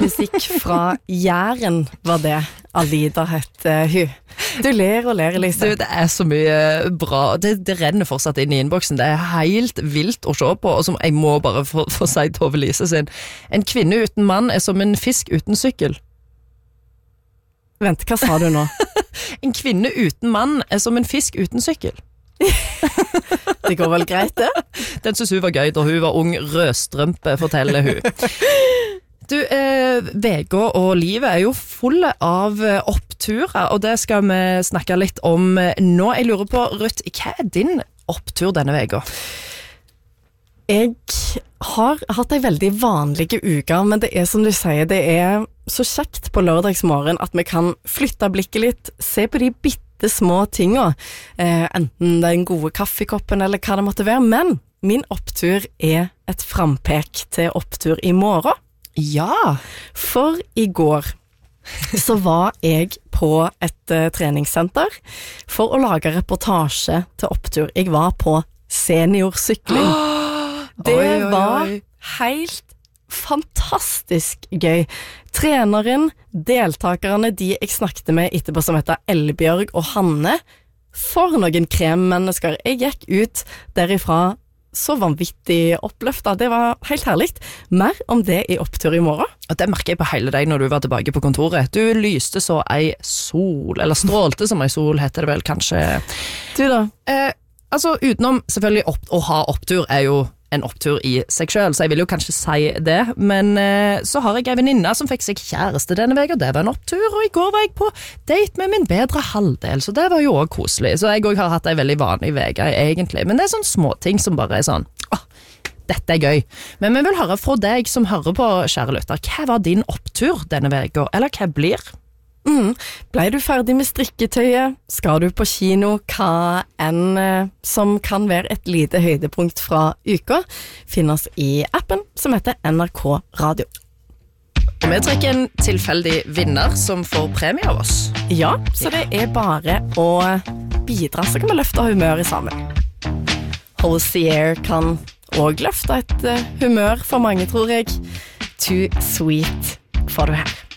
musikk fra Jæren var det. Alida heter hun. Du ler og ler, Elise. Du, det så mye bra. Det renner fortsatt inn i innboksen. Det helt vilt å se på, og som jeg må bare få si Tove Lise sin. En kvinne uten mann som en fisk uten sykkel. Vent, hva sa du nå? En kvinne uten mann som en fisk uten sykkel. Det går vel greit, det? Den synes hun var gøy da hun var ung rødstrømpe, forteller hun. Du, vega og livet jo fulle av oppturer, og det skal vi snakke litt om nå. Jeg lurer på, Ruth, hva din opptur denne vega? Jeg har hatt en veldig vanlig uke, men det som du sier, det så kjekt på lørdagsmorgen at vi kan flytte blikket litt, se på de bitte små tingene, enten den gode kaffekoppen eller hva det måtte være, men min opptur et frampek til opptur i morgen. Ja, for i går så var jeg på et treningssenter for å lage reportasje til opptur. Jeg var på seniorsykling. Det var helt fantastisk gøy. Treneren, deltakerne, de jeg snakket med etterpå som heter Elbjørg og Hanne, for noen kremmennesker. Jeg gikk ut derifra så vanvittig oppløftet. Det var helt herlig. Mer om det i opptur i morgen. Og det merker jeg på hele deg når du var tilbake på kontoret. Du lyste så ei sol, eller strålte som ei sol, heter det vel kanskje. Du da? Altså utenom selvfølgelig å ha opptur jo en opptur i seg selv, så jeg vil jo kanskje si det, men så har jeg en venninne som fikk seg kjæreste denne veka, og det var en opptur, og i går var jeg på date med min bedre halvdel, så det var jo også koselig, så jeg også har hatt en veldig vanlig veka egentlig, men det sånne småting som bare sånn, dette gøy. Men vi vil høre fra deg som hører på, kjære lytter, hva var din opptur denne veka, eller hva blir? Ble du ferdig med strikketøyet? Skal du på kino? Hva som kan være et lite høydepunkt fra uka, finnes i appen som heter NRK Radio. Vi trekker en tilfeldig vinner som får premie av oss. Ja, så det bare å bidra, så kan vi løfte humøret sammen. Hosier kan også løfte et humør for mange, tror jeg. Too Sweet får du her.